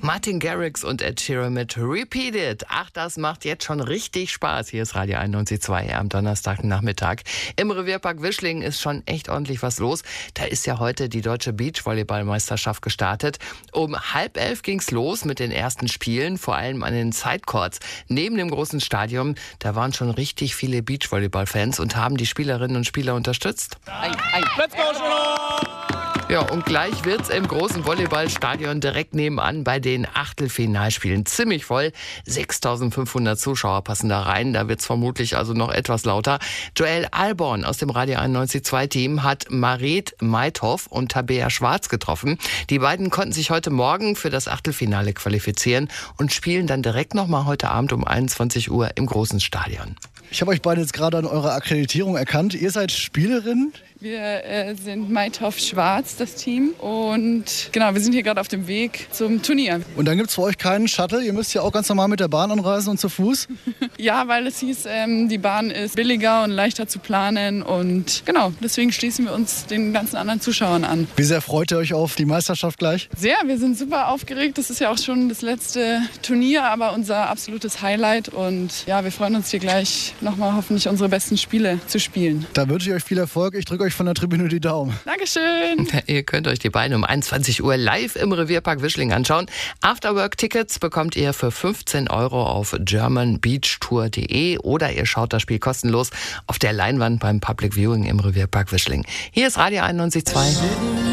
Martin Garrix und Ed Sheeran mit Repeat It. Ach, das macht jetzt schon richtig Spaß. Hier ist Radio 91.2 am Donnerstagnachmittag. Im Revierpark Wischlingen ist schon echt ordentlich was los. Da ist ja heute die deutsche Beachvolleyballmeisterschaft gestartet. Um 10:30 ging's los mit den ersten Spielen, vor allem an den Sidecourts. Neben dem großen Stadion, da waren schon richtig viele Beachvolleyball-Fans und haben die Spielerinnen und Spieler unterstützt. Let's go, Schüler! Ja, und gleich wird's im großen Volleyballstadion direkt nebenan bei den Achtelfinalspielen ziemlich voll. 6.500 Zuschauer passen da rein. Da wird's vermutlich also noch etwas lauter. Joel Alborn aus dem Radio 91.2-Team hat Marit Meithoff und Tabea Schwarz getroffen. Die beiden konnten sich heute Morgen für das Achtelfinale qualifizieren und spielen dann direkt nochmal heute Abend um 21 Uhr im großen Stadion. Ich habe euch beide jetzt gerade an eurer Akkreditierung erkannt. Ihr seid Spielerin? Wir sind Meithoff Schwarz, das Team. Und genau, wir sind hier gerade auf dem Weg zum Turnier. Und dann gibt es für euch keinen Shuttle? Ihr müsst ja auch ganz normal mit der Bahn anreisen und zu Fuß? Ja, weil es hieß, die Bahn ist billiger und leichter zu planen. Und genau, deswegen schließen wir uns den ganzen anderen Zuschauern an. Wie sehr freut ihr euch auf die Meisterschaft gleich? Sehr, wir sind super aufgeregt. Das ist ja auch schon das letzte Turnier, aber unser absolutes Highlight. Und ja, wir freuen uns hier gleich nochmal hoffentlich unsere besten Spiele zu spielen. Da wünsche ich euch viel Erfolg. Ich drücke euch von der Tribüne die Daumen. Dankeschön. Ihr könnt euch die beiden um 21 Uhr live im Revierpark Wischlingen anschauen. Afterwork-Tickets bekommt ihr für 15 € auf germanbeachtour.de oder ihr schaut das Spiel kostenlos auf der Leinwand beim Public Viewing im Revierpark Wischlingen. Hier ist Radio 91.2.